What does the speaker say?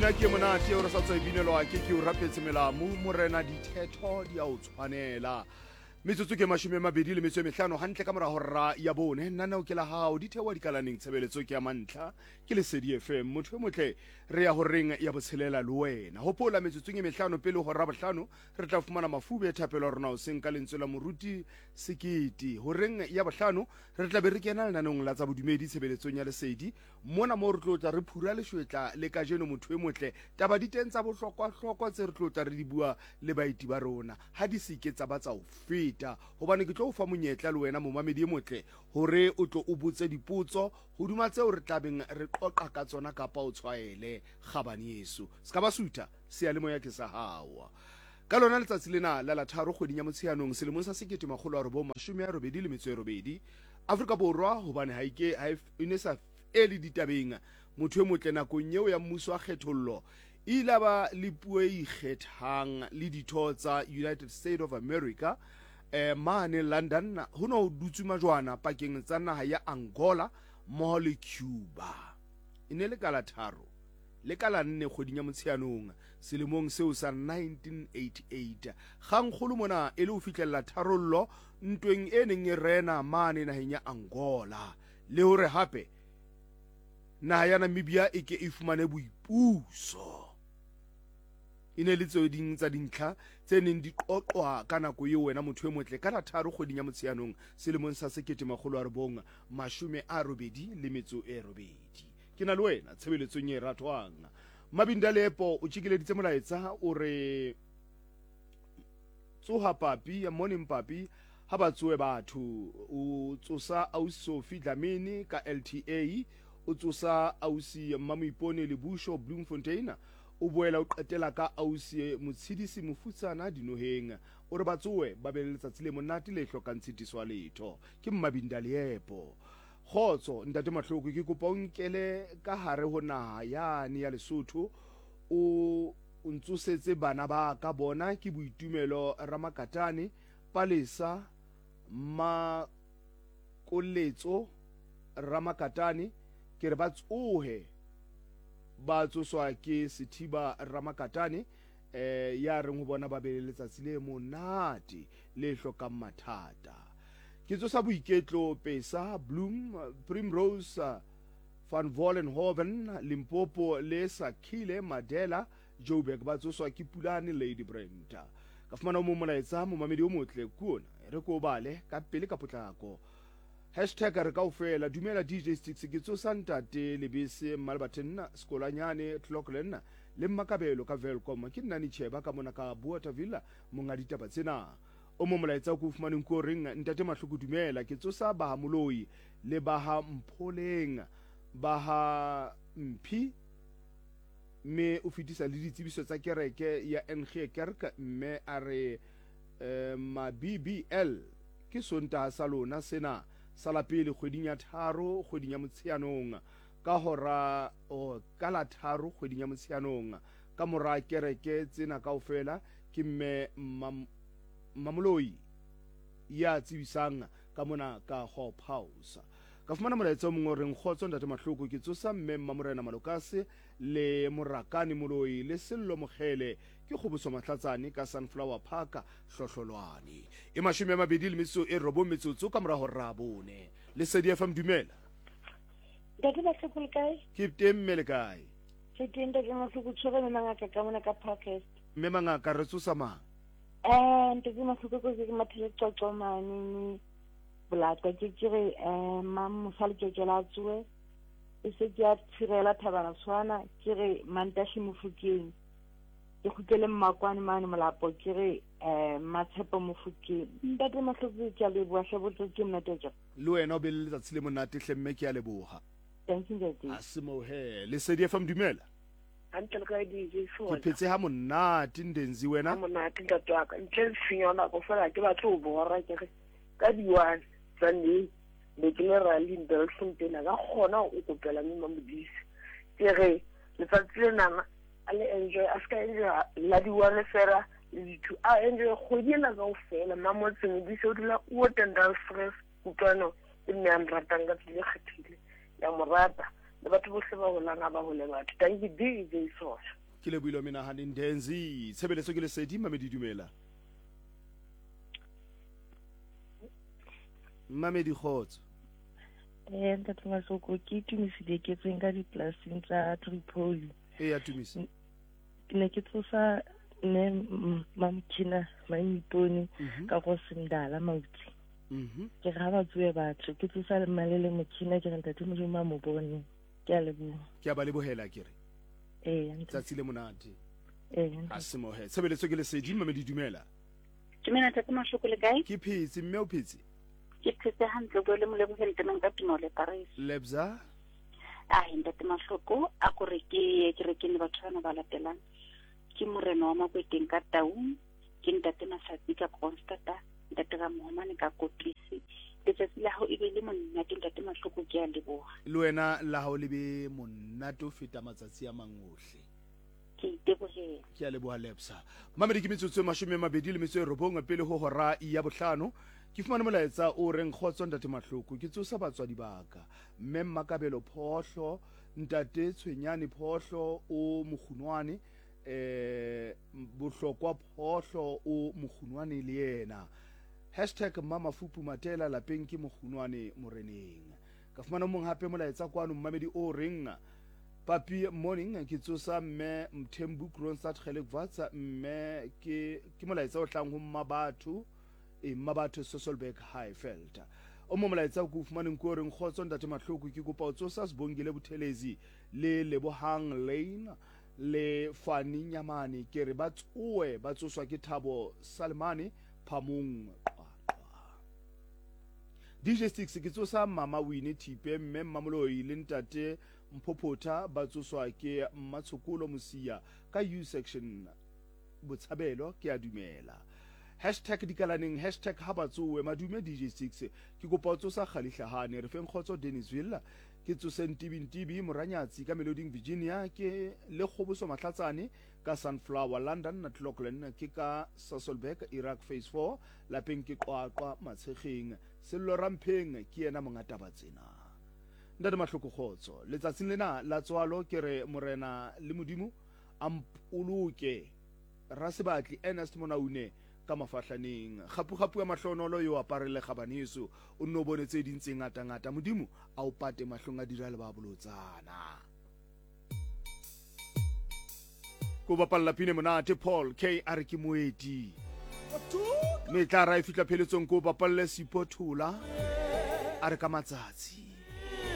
Pina ke monate o re sa tswa binelwa ke o rapetse melamu morena dithetho di a o tshwanela metsotso ke 25 hantle ka mora hora ya bone nna o ke la hao di thewa dikalaneng tshebeletso ke ya mantla ke le Sedi FM motho motle re ya ho reng ya botshelela le wena hopola metsotso e 5 pele hora bohlano re tla fumana mafube thapelo rona o seng ka lentswe la moruti sekiti ho reng ya bohlano re tla be re kena lenanong la tsa bodumedi tshebeletsong ya Lesedi mona mo re tlotla re phura le shwetla le kajeno motho motle taba di teng tsa bohlokwa tse re tlotla re di bua le baiti ba rona ha di se ke tsa ba tsa o feta hobane ke tlo o fa monyetla le wena momamedi motle hore o tlo o botse dipotso hoduma tseo re tlabeng re qoqa ka tsona kapa o tshwaele kgabane Yesu ska ba suta se le moya ke sa hawa ka lona letsatsi lena la tharo kgweding ya Motsheanong selemong sa 1988 Afrika Borwa hobane ha ine sa eli ditabeng motho motle nakong eo ya mmuso a kgethollo ila ba le puo ikgethang le ditho tsa United States of America mane London ho no dutse majwana pakeng tsa naha ya Angola mo le Cuba ine le kala tharo le kala 4 kgweding ya Motsheanong selemong seo sa 1988 gangkholo mona e le o fitlella tharollo ntweng e neng e rena mane naheng ya Angola le hore hape naha ya Namibia e ke e fumane boipuso ine le tso ding tsa dintlha tse neng di qoqwa ka nako eo wena motho motle ka la tharo kgweding ya Motsheanong selemong sa 1988 ke na le wena tshebeletsong e ratwang Mabinda Lepo o tshikeleditse molaetsa o re tsoha papi ya morning papi ha ba tsoe batho o tsosa Ausi Dlamini ka LTA o tsosa Ausi Mamoipone le Busho Bloemfontein o boela o qetela ka Ausi Motshidisi Mofutsana dinoheng o re batsoe ba be letsatsi le monate le hlokang tshitiswa letho ke Mabinda Lepo khotso ntate Mahloko ke kopa o nkele ka hare ho naha yani ya Lesotho o ntsosetse bana ba ka bona ke Boitumelo Ramakatane Palesa Makoletso Ramakatane ke re batsohe ba tsoswa ke Sithiba Ramakatane ya reng ho bona ba be letsatsi le monate le hlokang mathata ke tsosa Boiketlo Pesa Bloem Primrose Van Vollenhoven Limpopo le Sakhile Madela Joburg ba tsoswa ke Pulane Lady Brenda ka fumana mo molaetsa momamedi o motle kuona re ko bale ka pele ka potlako #re kaofela dumela DJ Sticks ke tsosa ntate lebese Malbatenna Skolanyane Clocklen le Makabelo ka Velcom ke nna ni cheba ka mona ka Buatavilla monga ditaba tsena o mo molaetsa go fumaneng ko reng ntate Mahloko dumela ke tsosa ba ha Moloi le ba ha Mpholeng ba ha Mphi me o fitisa le ditsebiso tsa kereke ya NG Kerk mme a re ma BBL ke sonta sa lona sena sala pele kgweding ya tharo kgweding ya Motsheanong ka hora o kala tharo kgweding ya Motsheanong ka mora kereke tsena kaofela ke mme Mamoloi ya tsibisang ka mona ka Hope House ka fumana molaetsa mongwe reng khotso ntate Mahloko ke tsosa mme Mamorena Malokase le Morakani Moloi le Sello Mogele ke kgoboso Mahlatsane ka Sunflower Park hlohlolwane e 29 metsotso ka mora hora bone le Sedi FM dumela ntate Mahloko kae ke teng mele kae ke teng ntate Mahloko tshwere mangaka ka mona ka Parkest mme mangaka re tsosa mang ntate Mahloko go ke mathele qoqo mane blata ke re mamosale ke la tswe e se ke a tshirela Thabana Tshwana ke re Mantashi Mofokeng ke khutele Mmakwane mane molapo ke re Matshepo Mofokeng ntate Mahloko ke a le bua hlabotse ke mnatejo le wena o be le tsatsile monate hlemme ke a leboha thank you ntate asimo he le Sedi FM dumela Until ka DJ ke Ford phetse ha monate ndenzi wena monate ntatwa ka ntle finyona go fela ke batlo go bora ke ka diwan tsane le generally Belfontein ga gona o kopela mme Mamodisi ke re le tsatsile nana ale enjoy aska enjoy la diwan fera le ditu a enjoy kgodina ga o fela mamotseng di se o dula o tenda stress utlwano e mme am ratanga tsile khathile ya morata le batho bohle ba holang a ba hole batho. Thank you DJ Sosa. ke le builo menahaneng Denzi tshebeletso ke lesedi Mamedi dumela Mamedi khotso ntate Masoko ke tumisile ke tseng ka dipolasing tsa Tripoli ya tumisa ke ne ke tsosa ne mamkina maiponi ka go sendala mautsi ke ga ba tswe batho ke tsosa le malele mokina ke ntate Modimo mo bone ke a leboha ke a ba lebohela ke re tsatsi le monate a se mohe tshebeletso ke lesedi Mamedi dumela dumela ntate Masoko le kae ke phetse mme o phetse ke phetse hantle go le molebohela temeng ka timo le Paris lebza ntate Masoko a go re ke re ke ne batho bana ba latelang ke morena wa Makweteng ka Taung ke ntate Masatsi ka Constata ntate ga Mohomane ka Kopisi letsatsi la hao e be le monna ke ntate Masoko ke a leboha le wena la hao le be monnato feta matsatsi a mangohle ke itebohela ke a leboha lebza Mamedi ke metsotso e 29 pele ho hora ya bohlano ke fumane molaetsa o reng khotso ntate Mahloko ke tsosa batswadi baka mme Makabelo Phohlo ntate Tshwenyane Phohlo o mokhunwane bohlokwa Phohlo o mokhunwane le yena #Mama Fupu Matela lapeng ke mokhunwane moreneng ka fumana mong hape molaetsa kwano Mamedi o reng Papi morning ke tsosa mme Mthembu Kronstadt Gelekvatsa mme ke molaetsa o tlang ho Mmabatho Sosolberg Highveld o mo molaetsa go fumaneng ko reng khotso ntate Mahloko ke kopa o tsosa Sibongile Buthelezi le Lebohang Lane le Fani Nyamane ke re ba tsoswa ke Thabo Salmane Phamong DJ Sticks ke tsosa Mama Winnie Thipe mme Mamoloi le ntate Mphopotha ba tsoswa ke Matshokolo Mosia ka U section Botshabelo ke a dumela #dikalaneng #habatsowe madume DJ Sticks ke kopa o tsosa Khalihlahane re feng khotso Dennisville ke tsose Ntibintibi Moranyatsi ka Meloding Virginia ke le Kgoboso Mahlatsane ka Sunflower London na Clockland ke ka Sasolburg Iraq Phase 4 lapeng ke Qwaqwa Matshegeng Sello Rampheng ke yena mongata ba tsena ntate Mahloko khotso letsatsing lena la tswalo ke re morena le Modimo ampuluke Rasibatli Ernest Monaune ka mafahlaneng gapu ya mahlonolo yo aparele gabaneso o nno bonetse dintse ngata Modimo a o pate mahlong a dira le ba bolotsana go bapalla pine monate Paul K are ke moeti metla ra e fitla pheletsong go bapalle Siphothula are ka matsatsi